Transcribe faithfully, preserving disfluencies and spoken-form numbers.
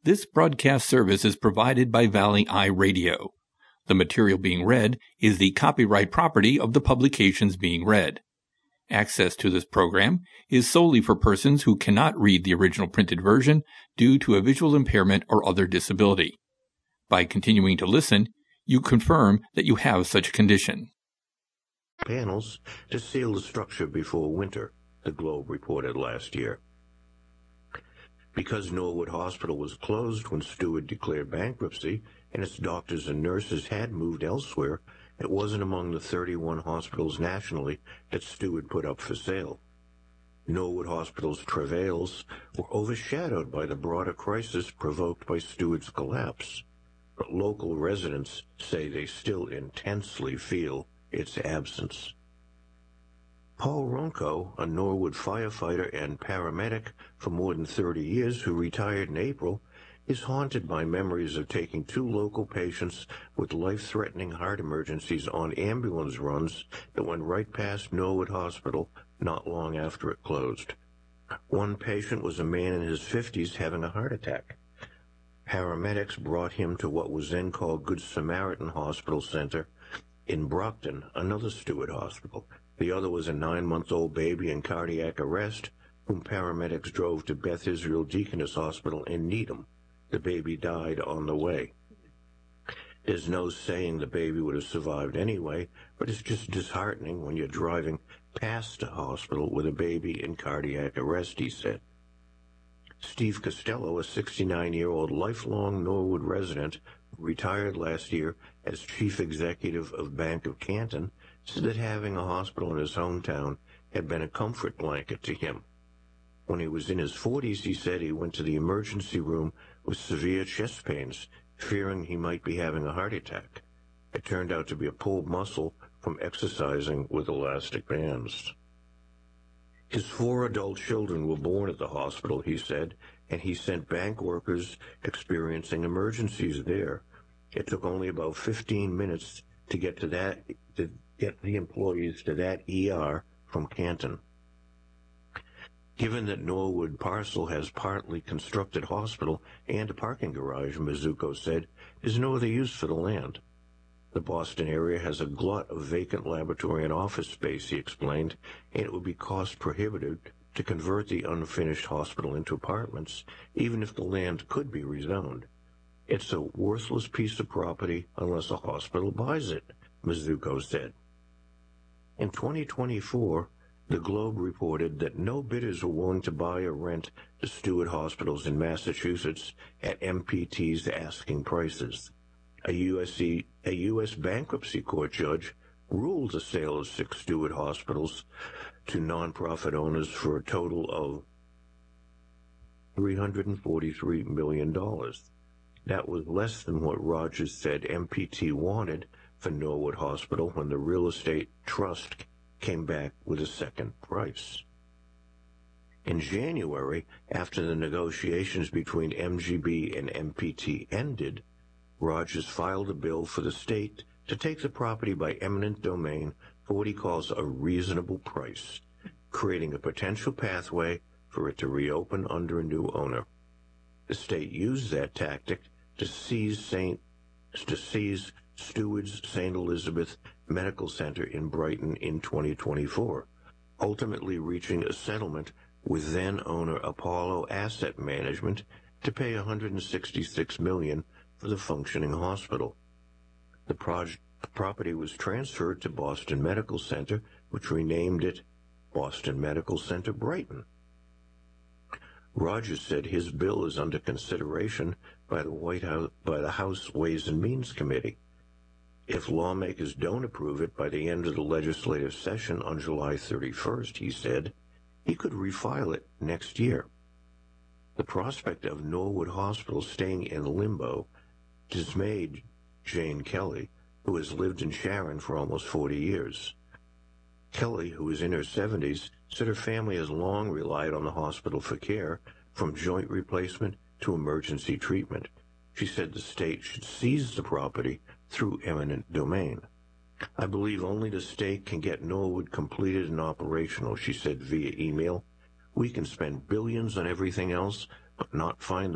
This broadcast service is provided by Valley Eye Radio. The material being read is the copyright property of the publications being read. Access to this program is solely for persons who cannot read the original printed version due to a visual impairment or other disability. By continuing to listen, you confirm that you have such a condition. Panels to seal the structure before winter, the Globe reported last year. Because Norwood Hospital was closed when Stewart declared bankruptcy and its doctors and nurses had moved elsewhere, it wasn't among the thirty-one hospitals nationally that Stewart put up for sale. Norwood Hospital's travails were overshadowed by the broader crisis provoked by Stewart's collapse, but local residents say they still intensely feel its absence. Paul Ronco, a Norwood firefighter and paramedic for more than thirty years who retired in April, is haunted by memories of taking two local patients with life-threatening heart emergencies on ambulance runs that went right past Norwood Hospital not long after it closed. One patient was a man in his fifties having a heart attack. Paramedics brought him to what was then called Good Samaritan Hospital Center in Brockton, another Stewart hospital. The other was a nine-month-old baby in cardiac arrest, whom paramedics drove to Beth Israel Deaconess Hospital in Needham. The baby died on the way. There's no saying the baby would have survived anyway, but it's just disheartening when you're driving past a hospital with a baby in cardiac arrest, he said. Steve Costello, a sixty-nine-year-old lifelong Norwood resident, who retired last year as chief executive of Bank of Canton, said that having a hospital in his hometown had been a comfort blanket to him. When he was in his forties, he said he went to the emergency room with severe chest pains, fearing he might be having a heart attack. It turned out to be a pulled muscle from exercising with elastic bands. His four adult children were born at the hospital, he said, and he sent bank workers experiencing emergencies there. It took only about fifteen minutes to get to that, to get the employees to that E R from Canton. Given that Norwood parcel has partly constructed hospital and a parking garage, Mizuko said, there's no other use for the land. The Boston area has a glut of vacant laboratory and office space, he explained, and it would be cost prohibitive to convert the unfinished hospital into apartments, even if the land could be rezoned. It's a worthless piece of property unless a hospital buys it, Mizuko said. In twenty twenty-four, the Globe reported that no bidders were willing to buy or rent the Stewart hospitals in Massachusetts at M P T's asking prices. A U S C, a U S bankruptcy court judge ruled the sale of six Stewart hospitals to nonprofit owners for a total of three hundred forty-three million dollars. That was less than what Rogers said M P T wanted for Norwood Hospital when the real estate trust came back with a second price. In January, after the negotiations between M G B and M P T ended, Rogers filed a bill for the state to take the property by eminent domain for what he calls a reasonable price, creating a potential pathway for it to reopen under a new owner. The state used that tactic to seize Saint to seize Stewart's Saint Elizabeth Medical Center in Brighton in twenty twenty-four, ultimately reaching a settlement with then-owner Apollo Asset Management to pay one hundred sixty-six million dollars for the functioning hospital. The project, property was transferred to Boston Medical Center, which renamed it Boston Medical Center Brighton. Rogers said his bill is under consideration by the White House, by the House Ways and Means Committee. If lawmakers don't approve it by the end of the legislative session on July thirty-first, he said, he could refile it next year. The prospect of Norwood Hospital staying in limbo dismayed Jane Kelly, who has lived in Sharon for almost forty years. Kelly, who is in her seventies, said her family has long relied on the hospital for care, from joint replacement to emergency treatment. She said the state should seize the property through eminent domain. I believe only the state can get Norwood completed and operational, she said via email. We can spend billions on everything else, but not find